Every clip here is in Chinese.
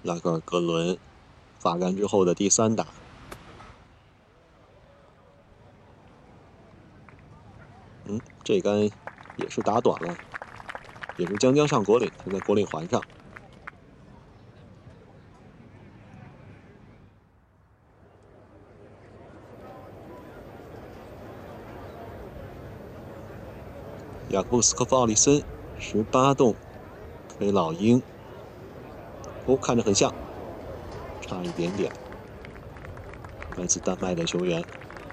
拉格尔格伦发杆之后的第3打。这杆也是打短了，也是将上果岭，现在果岭环上。雅克布斯科夫奥利森18洞推老鹰，看着很像，差一点点。来自丹麦的球员。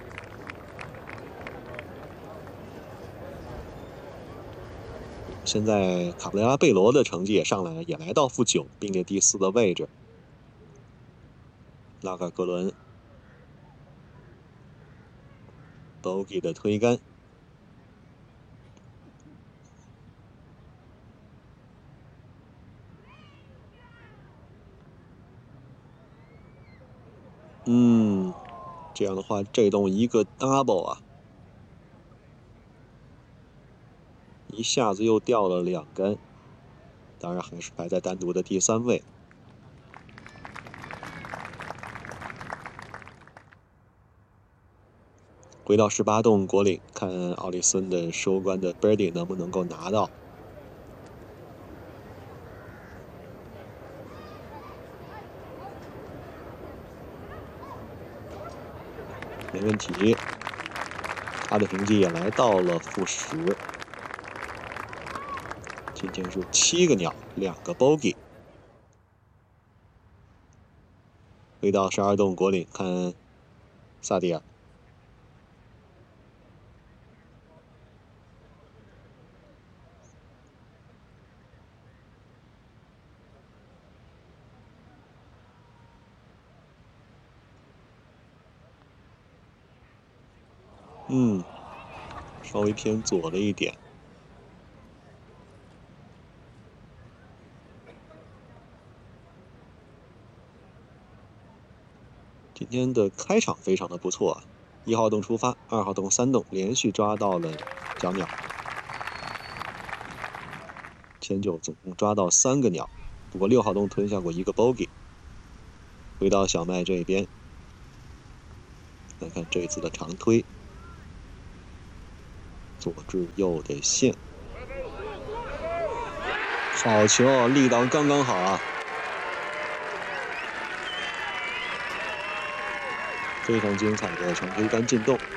现在卡布雷拉贝罗的成绩也上来了，也来到负9，并列第4的位置。拉格尔格伦 bogey 的推杆。这样的话，这洞一个 double 啊，一下子又掉了2杆，当然还是排在单独的第3位。回到18洞果岭，看奥利森的收官的 birdie 能不能够拿到。没问题，他的成绩也来到了负10。今天是7个鸟，2个 bogey。回到12洞果岭，看萨迪尔。稍微偏左了一点。今天的开场非常的不错啊，1号洞出发，2号洞、3洞连续抓到了小鸟，前9总共抓到3个鸟，不过6号洞吞下过1个 bogey。回到小麦这边，来看这次的长推，左至右的线，好球，力道刚刚好啊，非常精彩的长推杆进洞。